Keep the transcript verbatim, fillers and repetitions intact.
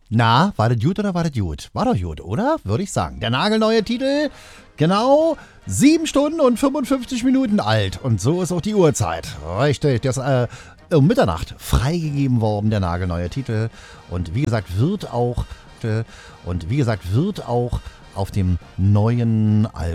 Na, war das gut oder war das gut? War doch gut, oder? Würde ich sagen. Der nagelneue Titel, genau sieben Stunden und fünfundfünfzig Minuten alt. Und so ist auch die Uhrzeit. Richtig, das ist äh, um Mitternacht freigegeben worden, der nagelneue Titel. Und wie gesagt, wird auch, und wie gesagt, wird auch auf dem neuen Album